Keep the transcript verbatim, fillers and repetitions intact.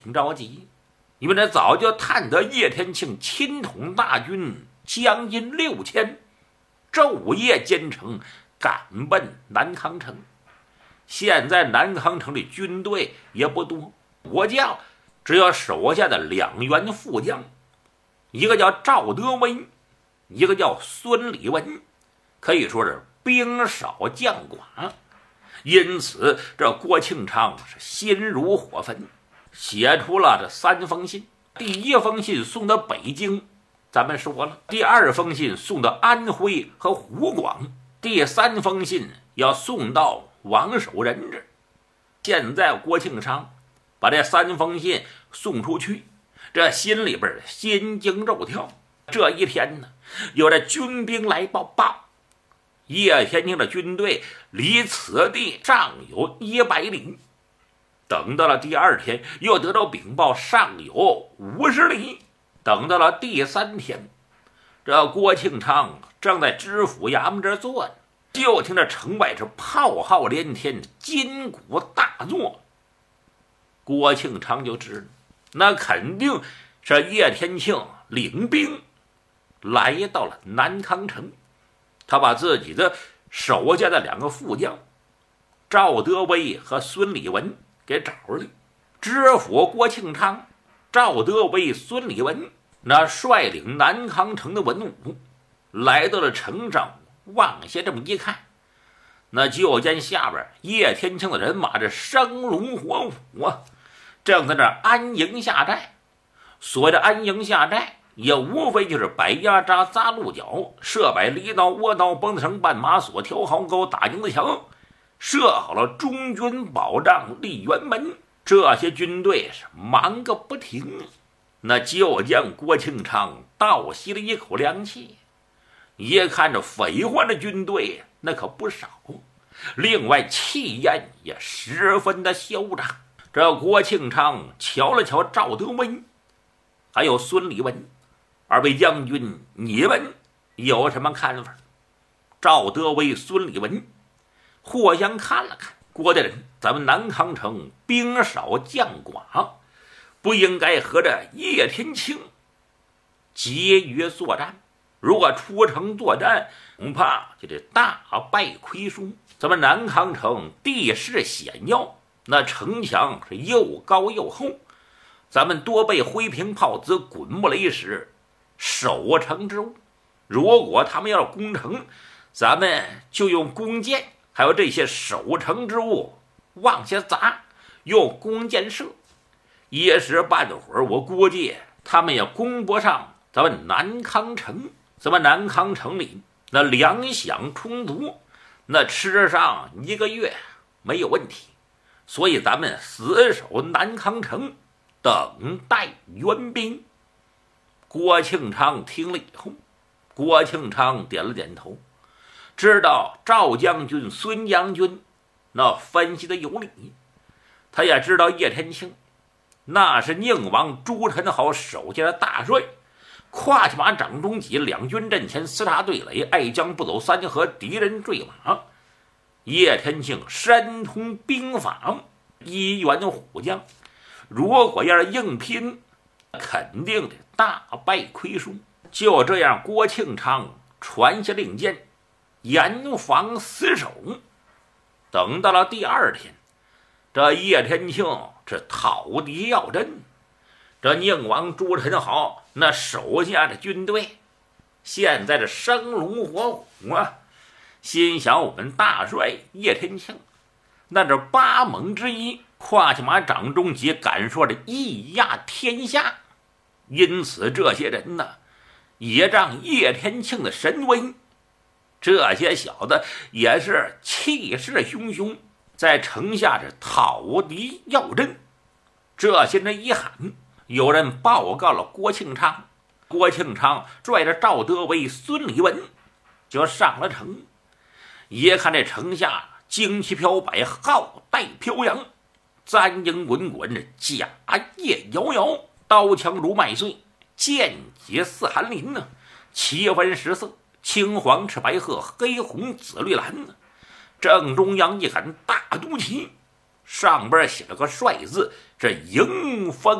挺着急，因为这早就探得叶天庆亲统大军将近六千，昼夜兼程赶奔南康城。现在南康城的军队也不多，国将只有手下的两员副将，一个叫赵德威，一个叫孙礼文，可以说是兵少将寡。因此这郭庆昌是心如火焚，写出了这三封信。第一封信送到北京，咱们说了；第二封信送到安徽和湖广；第三封信要送到王守仁这。现在郭庆昌把这三封信送出去，这心里边心惊肉跳。这一天呢，有这军兵来报报，叶天庆的军队离此地尚有一百里。等到了第二天，又得到禀报尚有五十里。等到了第三天，这郭庆昌正在知府衙门这坐着，就听着城外是炮号连天，金鼓大作。郭庆昌就知道，那肯定是叶天庆领兵来到了南康城。他把自己的手下的两个副将赵德威和孙礼文给找来。知府郭庆昌、赵德威、孙礼文那率领南康城的文武来到了城上，往下这么一看，那就见下边叶天庆的人马这生龙活虎啊，正在那安营下寨。所谓的安营下寨，也无非就是摆压扎、扎鹿角、设摆犁刀、窝刀、绷子绳、绊马索、挑壕沟、打营子墙，设好了中军保障、立辕门。这些军队是忙个不停。那就见郭庆昌倒吸了一口凉气，一看这匪患的军队那可不少，另外气焰也十分的嚣张。这郭庆昌瞧了瞧赵德威还有孙礼文，二位将军，你们有什么看法？赵德威、孙礼文互相看了看，郭大人，咱们南康城兵少将寡，不应该和这叶天庆结约作战。如果出城作战，恐怕就得大败亏输。咱们南康城地势险要，那城墙是又高又厚，咱们多被灰瓶炮子、滚木雷石守城之物。如果他们要攻城，咱们就用弓箭还有这些守城之物往下砸，用弓箭射，一时半会儿我估计他们也攻不上咱们南康城。咱们南康城里那粮饷充足，那吃上一个月没有问题，所以咱们死守南康城，等待援兵。郭庆昌听了以后，郭庆昌点了点头，知道赵将军、孙将军那分析的有理，他也知道叶天庆那是宁王朱宸濠手下的大帅，跨骑马掌中戟，两军阵前厮杀对垒，爱将不走三河，敌人坠马。叶天庆深通兵法，一员虎将，如果要是硬拼，肯定得大败亏输。就这样，郭庆昌传下令箭，严防死守。等到了第二天，这叶天庆这讨敌要阵，这宁王朱宸濠那手下的军队现在这生龙活虎啊，心想我们大帅叶天庆那这八猛之一，跨骑马掌中戟，敢说这义压天下。因此这些人呢，也仗叶天庆的神威，这些小子也是气势汹汹，在城下这讨敌要阵。这些人一喊，有人报告了郭庆昌，郭庆昌拽着赵德威、孙礼文就上了城。一看这城下旌旗飘摆，号带飘扬，簪缨滚滚，这甲叶摇摇，刀枪如麦穗，剑戟似寒林呢，旗分十色，青黄赤白褐，黑红紫绿蓝呢。正中央一杆大都旗，上边写了个帅字， 这迎风